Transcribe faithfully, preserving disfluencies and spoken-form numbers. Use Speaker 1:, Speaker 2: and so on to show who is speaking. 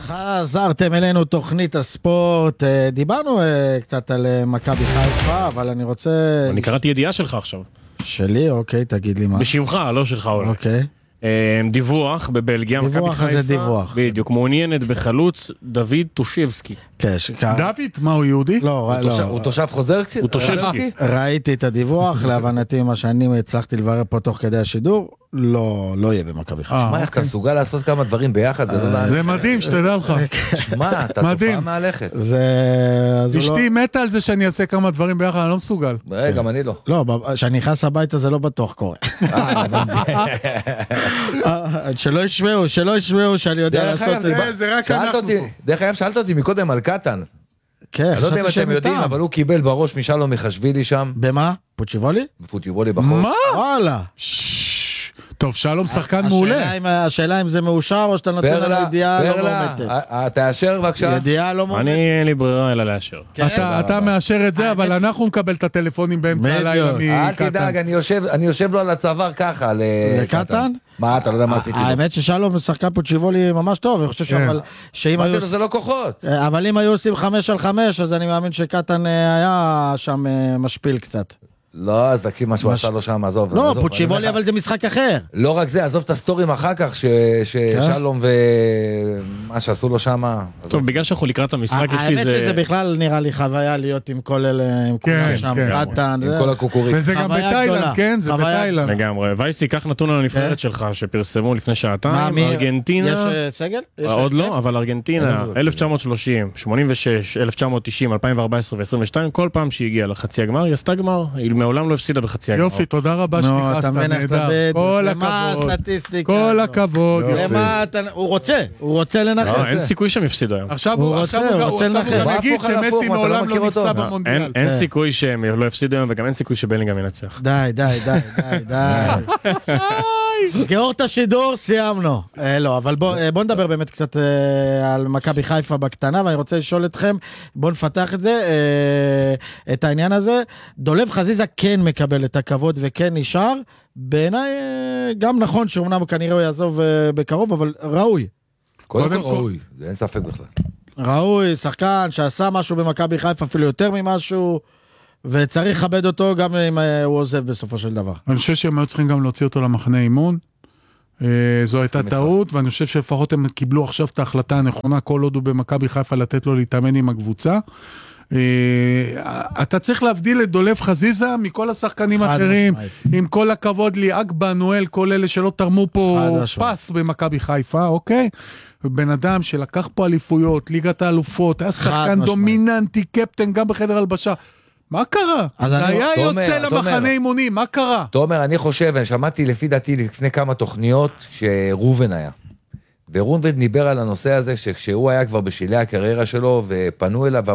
Speaker 1: חזרתם אלינו תוכנית הספורט, דיברנו קצת על מכבי חיפה, אבל אני רוצה...
Speaker 2: אני קראתי ידיעה שלך עכשיו.
Speaker 1: שלי? אוקיי, תגיד לי מה.
Speaker 2: בשמך, לא שלך אולי.
Speaker 1: אוקיי.
Speaker 2: דיווח בבלגיה,
Speaker 1: דיווח זה דיווח.
Speaker 2: בדיוק, מעוניינת בחלוץ דוד טושבסקי.
Speaker 3: דוד, מה הוא יהודי?
Speaker 1: לא, לא.
Speaker 4: הוא תושב חוזר קצת?
Speaker 2: הוא טושבסקי.
Speaker 1: ראיתי את הדיווח, להבנתי מה שאני הצלחתי לברר פה תוך כדי השידור, לא, לא יהיה במכבי חיפה.
Speaker 4: שמע, איך אתה מסוגל לעשות כמה דברים ביחד, זה לא...
Speaker 3: זה מדהים, שתדע לך.
Speaker 4: שמע, אתה תופעה מהלכת.
Speaker 3: אשתי מתה על זה שאני אעשה כמה דברים ביחד, אני לא מסוגל.
Speaker 4: גם אני לא.
Speaker 1: לא, כשאני נכנס הביתה זה לא בטוח קורה. שלא ישמעו, שלא ישמעו שאני יודע לעשות את זה.
Speaker 3: זה רק אנחנו פה.
Speaker 4: דרך אגב, שאלת אותי מקודם על קטן.
Speaker 1: כן,
Speaker 4: אני לא יודע אם אתם יודעים, אבל הוא קיבל בראש משלום מחשבילי שם.
Speaker 1: במה? פוצ'יבולי?
Speaker 4: פוצ'יבולי בחוץ.
Speaker 3: מה?
Speaker 1: וואלה.
Speaker 3: טוב, שלום שחקן מעולה.
Speaker 1: השאלה אם זה מאושר או שאתה נותן לנו ידיעה לא מאומתת.
Speaker 4: תאשר בבקשה.
Speaker 1: ידיעה לא מאומתת.
Speaker 2: אני אין לי ברירה אלא לאשר.
Speaker 3: אתה מאשר את זה, אבל אנחנו נקבל את הטלפונים באמצע הלילה מקטן.
Speaker 4: אל תדאג, אני יושב לו על הצוואר ככה
Speaker 1: לקטן.
Speaker 4: מה, אתה לא יודע מה עשיתי לו?
Speaker 1: האמת ששלום משחקן פוצ'יבולי ממש טוב, אני חושב שאם היו...
Speaker 4: זה לא כוחות.
Speaker 1: אבל אם היו עושים חמש על חמש, אז אני מאמין שקטן היה שם משפיל קצת.
Speaker 4: לא, אז תקשיב מה שהוא עשה לו שם, עזוב.
Speaker 1: לא, פוצ'יבולי אבל זה משחק אחר.
Speaker 4: לא רק זה, עזוב את הסטורים אחר כך, ששלום ומה שעשו לו שם.
Speaker 2: טוב, בגלל שאנחנו לקראת המשחק, יש לי
Speaker 1: האמת
Speaker 2: זה...
Speaker 1: שזה בכלל נראה לי חוויה להיות עם כל אלה, עם כולם שם, קטן.
Speaker 4: עם כל הקוקוריק.
Speaker 3: וזה גם בתאילנד, כן? זה בתאילנד.
Speaker 2: לגמרי. וייסי, קח נתון על הנבחרת שלך, שפרסמו לפני שעתיים. ארגנטינה...
Speaker 1: יש סגל?
Speaker 2: עוד לא, אבל ארגנטינה, אלף תשע מאות שלושים, שמונים ושש, אלף תשע מאות תשעים, אלפיים וארבע עשרה ו-עשרים ושתיים, כל פעם שהיא הגיעה לחצי הגמר, היא עשתה גמר, היא מעולם לא הפסידה בחצי הגמר.
Speaker 3: יופי, תודה רבה שנכנסת, נהדר. כל הכבוד. כל הכבוד.
Speaker 1: הוא רוצה, הוא רוצה לנחש.
Speaker 2: אין סיכוי שהם יפסידו היום.
Speaker 3: עכשיו הוא גם נגיד שמסי מעולם לא נפצע במונדיאל.
Speaker 2: אין סיכוי שהם לא יפסידו היום, וגם אין סיכוי שבלינגהאם ינצח.
Speaker 1: די, די, די, די, די. סגור את השידור, סיימנו. לא, אבל בוא נדבר באמת קצת על מכבי חיפה בקטנה, ואני רוצה לשאול אתכם, בוא נפתח את זה, את העניין הזה. דולב חזיזה כן מקבל את הכבוד וכן נשאר, בעיניי גם נכון שאומנם כנראה הוא יעזוב בקרוב, אבל ראוי.
Speaker 4: קודם כל ראוי, אין ספק בכלל.
Speaker 1: ראוי, שחקן שעשה משהו במכבי חיפה, אפילו יותר ממשהו, וצריך לכבד אותו גם אם הוא עוזב בסופו של דבר.
Speaker 3: אני חושב שהם היו צריכים גם להוציא אותו למחנה אימון, זו הייתה טעות, ואני חושב שלפחות הם קיבלו עכשיו את ההחלטה הנכונה, כל עוד הוא במכבי חיפה לתת לו להתאמן עם הקבוצה. אתה צריך להבדיל את דולב חזיזה מכל השחקנים האחרים, עם כל הכבוד לי, אגבה, נואל, כל אלה שלא תרמו פה פס במכבי חיפה, אוקיי? בן אדם שלקח פה אליפויות, ליגת האלופות, היה שחקן דומיננטי, קפטן, גם בחדר הלבשה. מה קרה? זה היה יוצא למחנה אימונים, מה קרה?
Speaker 4: תומר, אני חושב, אני שמעתי לפי דעתי לפני כמה תוכניות שרובן היה. ורובן דיבר על הנושא הזה שכשהוא היה כבר בשלהי הקריירה שלו ופנו אליו